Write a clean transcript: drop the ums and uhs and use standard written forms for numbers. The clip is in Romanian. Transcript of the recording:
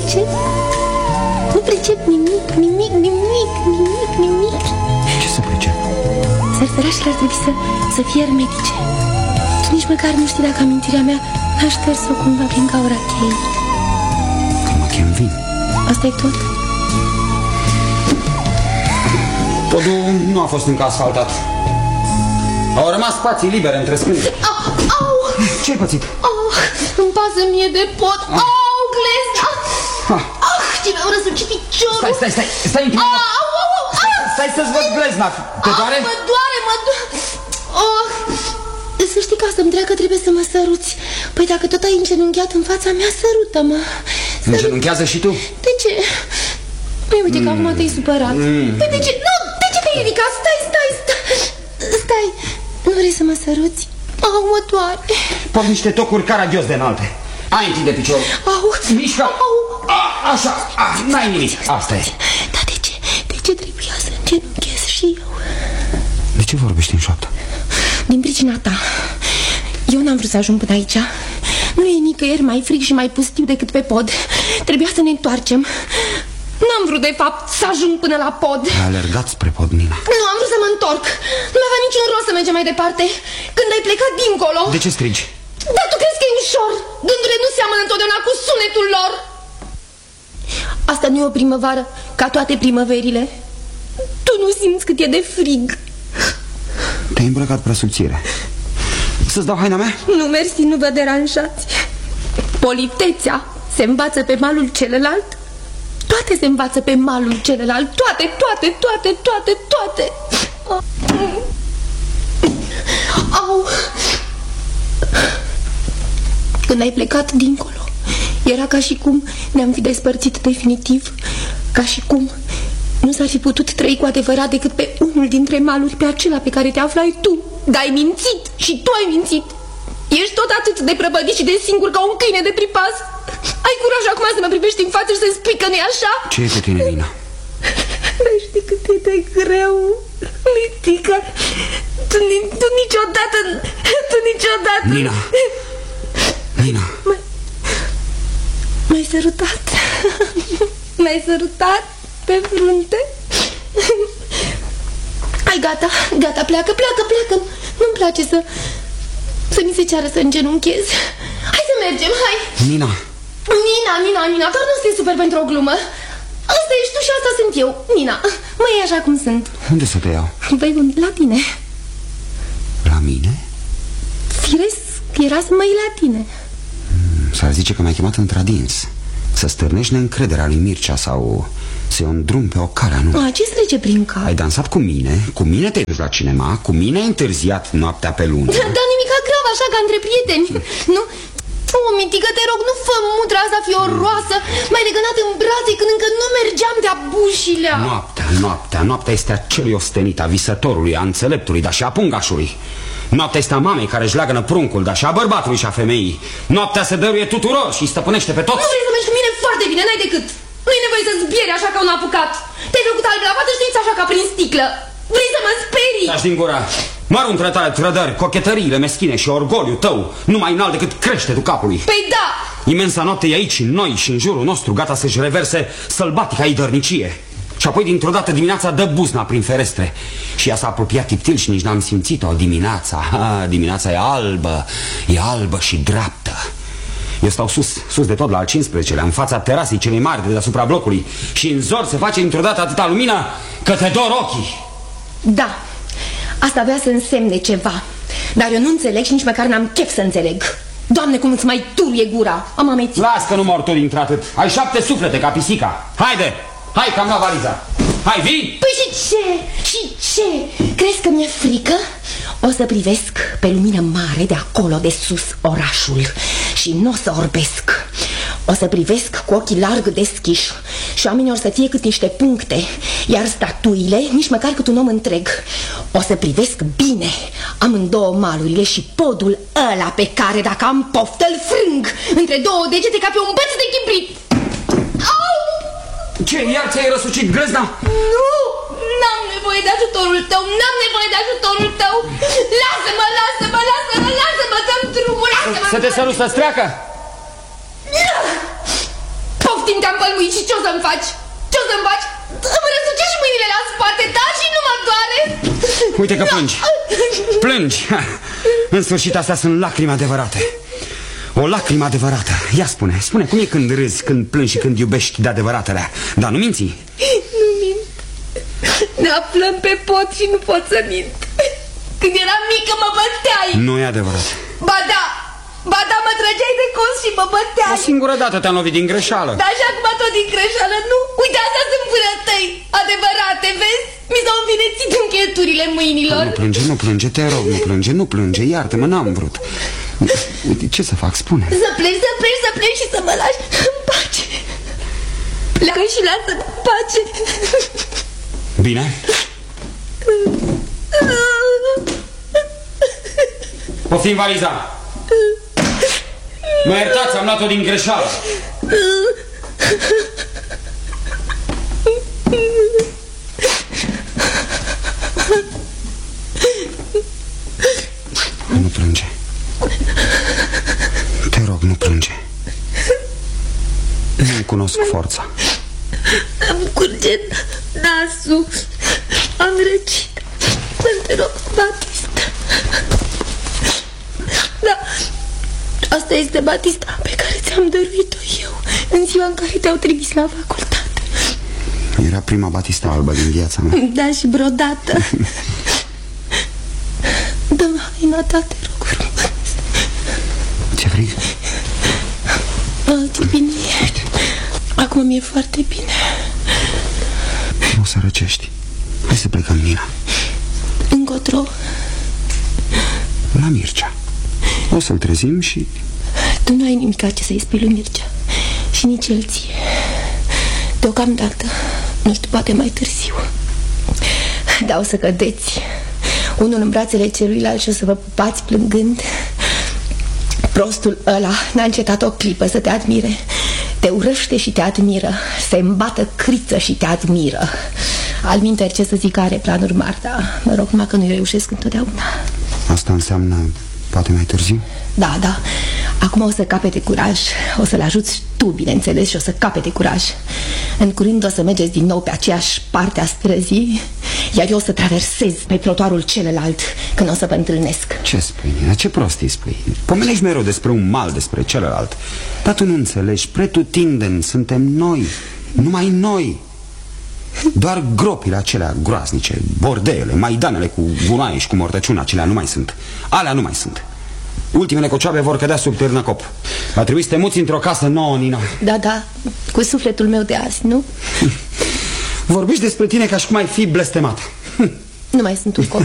pricep. Nu pricep nimic. Ce să pricep? Sărfărașele ar trebui să fie ermetice. Tu nici măcar nu știi dacă amintirea mea n-a șters-o cumva prin gaura cheii. Că mă chem vin. Asta e tot? Podul nu a fost încă asfaltat. Au rămas spații libere între scânduri. Au! Ce-ai pățit? Îmi pasă mie de pod. Au, glezna! Ce mi-au răsucit piciorul. Stai în tine. Stai să-ți văd glezna. Te doare? Mă doare. Să știi că asta-mi treacă, trebuie să mă săruți. Păi dacă tot ai îngenunchiat în fața mea, sărută-mă. Îngenunchează și tu? De ce? Păi uite că acum te-ai supărat. Păi de ce? Nu, de ce te-ai ridicat? Stai. Nu vrei să mă săruți? Mă doare. Pot niște tocuri caragios de înalte. Ai întinde piciorul. Mișcă. Așa. N-ai nimic. Asta e. Dar de ce trebuia să îngenunchez și eu? De ce vorbești în șoaptă? Din pricina ta. Eu n-am vrut să ajung până aici. Nu e nicăieri mai frig și mai pustiu decât pe pod. Trebuia să ne întoarcem. N-am vrut de fapt să ajung până la pod. Ai alergat spre pod, Nina. Nu, am vrut să mă întorc. Nu avea niciun rost să mergem mai departe. Când ai plecat dincolo. De ce strigi? Dar tu crezi că e ușor? Gândurile nu seamănă întotdeauna cu sunetul lor. Asta nu e o primăvară ca toate primăverile. Tu nu simți cât e de frig. Te-ai îmbrăcat prea subțire. Să-ți dau haina mea? Nu, mersi, nu vă deranjați. Politețea se învață pe malul celălalt. Toate se învață pe malul celălalt. Toate. Au. Când ai plecat dincolo, era ca și cum ne-am fi despărțit definitiv. Ca și cum nu s-ar fi putut trăi cu adevărat decât pe unul dintre maluri, pe acela pe care te aflai tu. Dar ai mințit și tu ai mințit. Ești tot atât de prăbădit și de singur ca un câine de pripas. Ai curaj acum să mă privești în față și să spui că nu-i așa? Ce e pe tine, Nina? Nu știi cât e de greu, Mitică. Tu niciodată. Nina. M-ai sărutat. M-ai sărutat pe frunte. Hai, gata, pleacă. Nu-mi place să mi se ceară să îngenunchez. Hai să mergem, hai. Nina, doar nu te super pentru o glumă. Asta ești tu și asta sunt eu. Nina, mă iei așa cum sunt. unde să te iau? Păi, la tine. La mine? Firesc, era să mă iei la tine. S-ar zice că m-ai chemat într-adins să stârnești neîncrederea lui Mircea sau să-i un drum pe o cale anume. Ce-ți trece prin cap? Ai dansat cu mine te-ai dus la cinema, cu mine ai întârziat noaptea pe lună. Dar nimica grav, așa ca între prieteni. Nu? O, Mitică, te rog, nu fă mutra asta fioroasă. M-ai legănat în brațe când încă nu mergeam de-a bușilea. Noaptea este a celui ostenit, a visătorului, a înțeleptului, dar și a pungașului. Noaptea este a mamei care își leagănă pruncul, dar și a bărbatului și a femeii. Noaptea se dăruie tuturor și îi stăpânește pe toți. Nu vrei să mergi cu mine foarte bine, n-ai decât. Nu e nevoie să-ți bieri așa ca un apucat. Te-ai făcut alb la față și te-ai așa ca prin sticlă. Vrei să mă sperii? Taci din gura. Măruntre tale trădări, cochetăriile meschine și orgoliu tău, nu mai înalt decât creștetul capului. Păi da! Imensa noapte e aici, în noi și în jurul nostru, gata să-și reverse sălbatica ei dărnicie. Și apoi dintr-o dată dimineața dă buzna prin ferestre. Și ea s-a apropiat tiptil și nici n-am simțit-o. Dimineața e albă și dreaptă. Eu stau sus de tot la al 15-lea, în fața terasei celei mari de deasupra blocului. Și în zor se face dintr-o dată atâta lumină că te dor ochii. Da, asta avea să însemne ceva. Dar eu nu înțeleg și nici măcar n-am chef să înțeleg. Doamne, cum îți mai turie gura. Am amețit. Las că nu mor tu dintr-atât. Ai 7 suflete ca pisica. Haide, hai că am luat valiza. Hai, vii? Păi și ce? Crezi că mi-e frică? O să privesc pe lumină mare de acolo de sus orașul și nu o să orbesc. O să privesc cu ochii larg deschiși și oamenii or să fie cât niște puncte, iar statuile nici măcar cât un om întreg. O să privesc bine amândouă malurile și podul ăla pe care, dacă am poftă, îl frâng între două degete ca pe un băț de chibrit. Au! Ce, iar ți-ai răsucit grăzna? Nu! N-am nevoie de ajutorul tău! Lasă-mă, dă-mi drumul, lasă-mă! Să te sărut să-ți treacă? Poftim, te-am pălmuit și ce o să-mi faci? Ce o să-mi faci? Îmi răsucești mâinile la spate, da? Și nu mă doare. Uite că plângi. Plângi. În sfârșit, astea sunt lacrimi adevărate. O lacrimă adevărată. Ia spune cum e când râzi, când plângi și când iubești de adevăratele. Dar nu minți. Nu mint. Ne aflăm pe pod și nu pot să mint. Când eram mică mă băteai. Nu e adevărat. Ba da, mă trăgeai de cos și mă băteai. O singură dată te-am lovit din greșeală. Da, și acum tot din greșeală, nu? Uite, astea sunt vânătăi adevărate, vezi? Mi s-au învinețit încheieturile mâinilor. Nu plânge, te rog, nu plânge, iartă-mă, n-am vrut. Uite, ce să fac, spune. Să pleci și să mă lași în pace. Pleacă și lasă-mă în pace. Bine. Poftim valiza. Mă iertați, am luat-o din greșeală. Nu plânge. Te rog, nu plânge. Nu-mi cunosc forța. Am curge nasul. Am răcit. Să-mi rog, Batista. Da, asta este Batista pe care ți-am dăruit-o eu în ziua în care te-au trimis la facultate. Era prima Batista albă din viața mea. Da, și brodată. Dă-mi haina ta, te rog frumos. Ce frig? Ce bine e. Acum mi-e foarte bine. O să răcești. Hai să plecăm, Nina. Încotro? La Mircea. O să-l trezim și... Tu nu ai nimic ce să-i spui lui Mircea. Și nici el ție. Deocamdată. Nu știu, poate mai târziu. Da, o să cădeți unul în brațele celuilalt și o să vă pupați plângând. Prostul ăla n-a încetat o clipă să te admire. Te urăște și te admiră. Se îmbată criță și te admiră. Alminteri, ce să zic, are planuri mari, dar mă rog, numai că nu reușesc întotdeauna. Asta înseamnă poate mai târziu? Da. Acum o să capete curaj. O să-l ajuți tu, bineînțeles, și o să capete curaj. În curând o să mergeți din nou pe aceeași parte a străzii, iar eu o să traversez pe trotuarul celălalt când o să vă întâlnesc. Ce spui, Nina? Ce prostii spui? Pomenești mereu despre un mal, despre celălalt. Dar tu nu înțelegi, pretutindeni suntem noi. Numai noi. Doar gropile acelea groaznice, bordeele, maidanele cu gunoaie și cu mortăciune, acelea nu mai sunt. Alea nu mai sunt. Ultimele cocioabe vor cădea sub târnăcop. Va trebui să te muți într-o casă nouă, Nina. Da, cu sufletul meu de azi, nu? Vorbiți despre tine ca și cum ai fi blestemat. Nu mai sunt un copil.